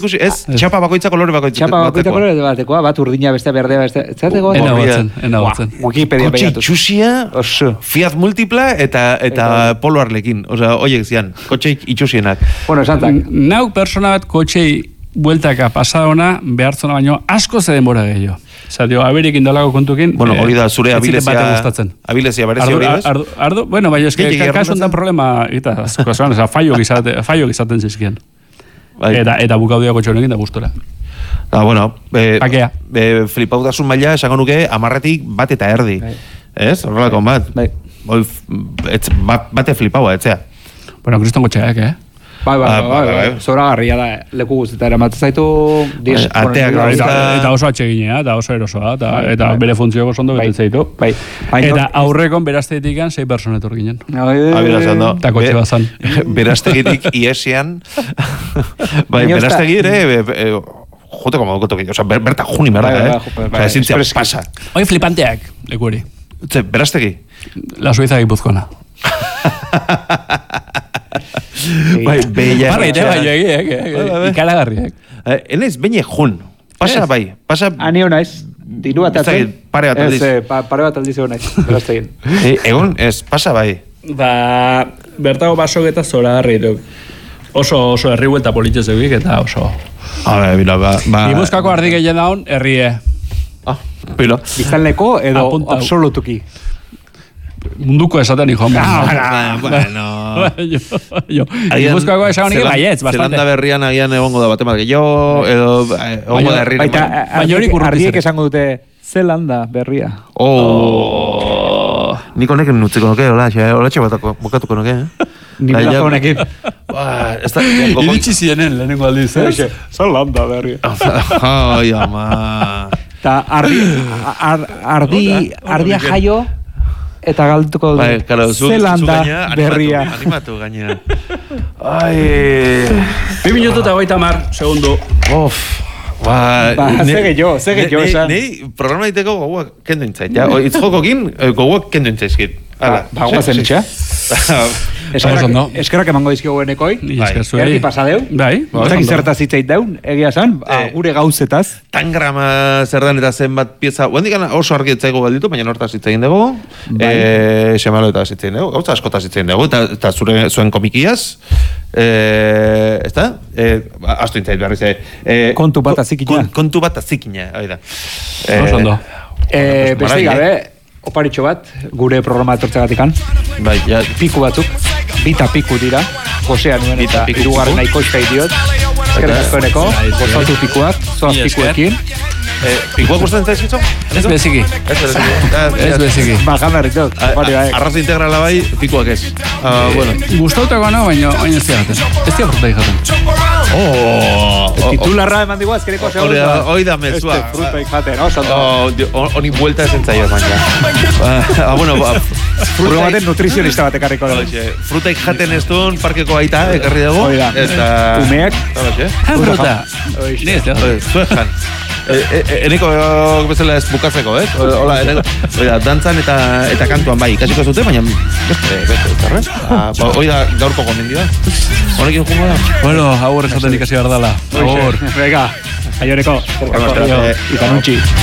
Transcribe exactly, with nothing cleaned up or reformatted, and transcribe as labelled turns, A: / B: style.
A: ikusi, ez, txapa bakoitza kolore bakoitza.
B: Txapa bakoitza kolore batekoa, bat urdina beste berdea beste. Zateko?
C: Ena batzen, ena batzen.
B: Wikipedia
A: Kotxe itxusia, Fiat Multipla eta eta Polo Arlekin. Osea, oiek zian, kotxe itxusienak.
B: Bueno, esantzak.
C: Nau persona bat kotxei bueltaka pasadona behartzona baino asko ze denbora gehiago. Osa, dio, aberekin dolako kontukin...
A: Bueno, hori da, zure abilezia...
C: Abilezia
A: berezi hori, bez?
C: Ardu, ardu, bueno, bai, eske, kasu ondan problema, eta, kosan, oza, fallo gizaten zizkien. Eta, eta bukaudia kotxe honekin da gustora.
A: Da, bueno, be,
C: Pakea.
A: Be, flipautasun maila, esango nuke, amarretik bat eta erdi. Ez? Horrelako bat. Bate flipaua, etzea.
C: Bueno, kriston kotxeak, eh?
B: Bai, bai, bai, bai, zora garria da, leku guztita eramatzen zaitu...
A: Ateak
C: eta, eta oso atxeginea, eta oso erosoa, eta, eta bere funtzioko sondo bete zaitu.
B: Bai,
C: eta aurrekon beraztegitik sei personetor ginen.
A: Abirazan da.
C: Eta kotxe bazan.
A: Beraztegitik iesian, bai, beraztegi ere... Jote como gotoki, oza, berta juni merda, eh? Oza, esintzia, pasa.
C: Oi, flipanteak, leku hori.
A: Beraztegi?
C: La Suiza gipuzkoana.
A: Bai, bella.
C: Bai, bai, bai, ikaragarriak.
A: Enez, beine jun. Pasa, bai, pasa...
B: Ani honaiz, diru bat atzen.
A: Pare bat aldiz.
B: Ez, pare bat aldiz honaiz, beraztegin.
A: Egon, ez, pasa, bai.
C: Ba, bertago basok eta zora garrituk. Oso, oso herri huelta politxez egik eta oso...
A: Hala, bila, ba...
C: Ibuzkako ardi gehien daun, herrie.
A: Ah, bila.
B: Biztanleko edo absolutuki.
C: Munduko esaten hijo.
A: Ah, bueno.
C: Ibuzkako esan honik baietz, bastante.
A: Zelanda berrian agian egongo da bate bat gehiago, edo egongo da herri.
B: Baita, ardiek esango dute Zelanda berria.
A: Oh. Nik honekin nutziko nuke, hola, hola txabatako, bukatuko nuke, eh?
B: Ni berazo honekin.
C: Iritsi zienen, lehenengo aldiz, eh?
B: Zelanda berria.
A: Ai, ama.
B: Ta ardia jaio, eta galduko du. Zelanda berria.
A: Animatu gainera. Ai.
C: Bi minutu eta goita mar, segundo.
A: Of. Ba,
B: zege jo, zege jo esan.
A: Nei, programa diteko goguak kendu intzait, ja? Itzjokokin, goguak kendu intzaizkit.
B: Ba, guazen itxa. Eskerak emango dizkio enekoi. Erdi pasadeu.
C: Bai.
B: Zaki zertaz hitzait daun, egia zan, gure gauzetaz.
A: Tangrama zer den eta zenbat pieza, guendikan oso argi etzaigo galditu, baina hortaz hitzain dugu. Xemalo eta hitzain dugu, gauza askotaz hitzain dugu, eta zuen komikiaz. Ez da? Astu intzait berriz.
B: Kontu bat azikina.
A: Kontu bat azikina, hori da.
C: Oso ondo.
B: Beste gabe, oparitxo bat, gure programa etortzegatikan.
A: Bai, ja.
B: Piku batzuk, bita piku dira, gozea nuen eta irugarren nahiko izkai diot. Eskerrik asko eneko, gozatu pikuak, zoaz pikuekin.
A: Pikuak gustatzen zaizkitzu?
C: Ez beziki. Ez beziki.
B: Ba, jamerritot.
A: Arraza integrala bai, pikuak ez.
C: Gustautako no, baina ez diagaten. Ez diagaten fruta ijaten.
A: Oh!
B: Titularra eman digua, ezkereko segunda.
A: Hoi da mezua.
B: Este fruta ijaten, oso.
A: Honi buelta esen zaio, baina. Bueno,
B: fruta baten nutrizionista bat ekarriko dugu.
A: Fruta ijaten ez duen parkeko aita, ekarri dugu.
B: Hoi da. Umeak.
C: Han fruta. Ni ez diagaten.
A: Zuejan. Eneko bezala ez bukatzeko, eh? Hola, eneko. Oida, dantzan eta eta kantuan bai, ikasiko zute, baina beste, beste, zarrez? Hoi da gaurko gomendioa. Honekin jungo da?
C: Bueno, agur esaten ikasi behar dala. Agur.
B: Venga, aio eneko. Ikanutxi.